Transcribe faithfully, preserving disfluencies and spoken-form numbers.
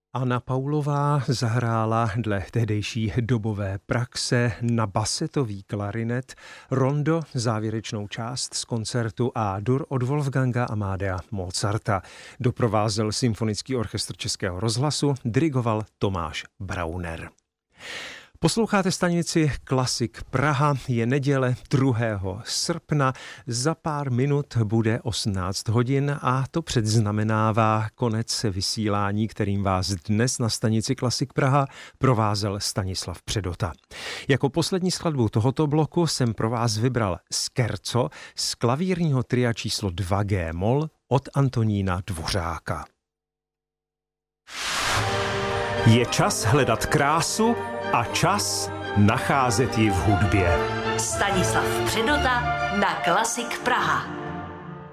Anna Paulová zahrála dle tehdejší dobové praxe na basetový klarinet rondo, závěrečnou část z koncertu A-dur od Wolfganga Amadea Mozarta. Doprovázel Symfonický orchestr Českého rozhlasu, dirigoval Tomáš Brauner. Posloucháte stanici Klasik Praha, je neděle druhého srpna, za pár minut bude osmnáct hodin a to předznamenává konec vysílání, kterým vás dnes na stanici Klasik Praha provázel Stanislav Předota. Jako poslední skladbu tohoto bloku jsem pro vás vybral Scherzo z klavírního tria číslo dva G moll od Antonína Dvořáka. Je čas hledat krásu a čas nacházet ji v hudbě. Stanislav Předota na Klasik Praha.